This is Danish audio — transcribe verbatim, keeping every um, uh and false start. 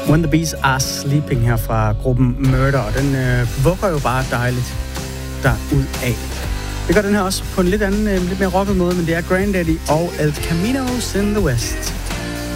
When the Bees Are Sleeping her fra gruppen Murder, og den øh, vugger jo bare dejligt derudad. Det gør den her også på en lidt anden, øh, lidt mere rocket måde, men det er Granddaddy og El Caminos in the West.